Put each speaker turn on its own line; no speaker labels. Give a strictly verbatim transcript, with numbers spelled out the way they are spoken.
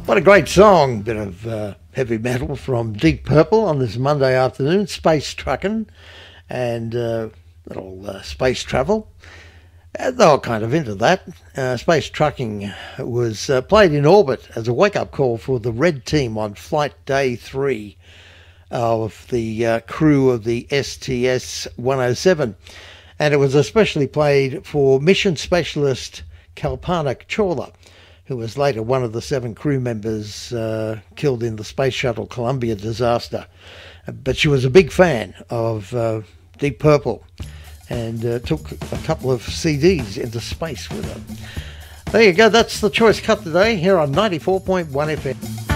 What a great song, bit of uh, heavy metal from Deep Purple on this Monday afternoon, Space Truckin' and uh, little uh, space travel. Uh, they were kind of into that. Uh, space trucking was uh, played in orbit as a wake-up call for the Red Team on flight day three of the uh, crew of the S T S one oh seven. And it was especially played for mission specialist Kalpana Chawla, who was later one of the seven crew members uh, killed in the Space Shuttle Columbia disaster. But she was a big fan of uh, Deep Purple and uh, took a couple of C Ds into space with her. There you go, that's the Choice Cut today here on ninety-four point one F M.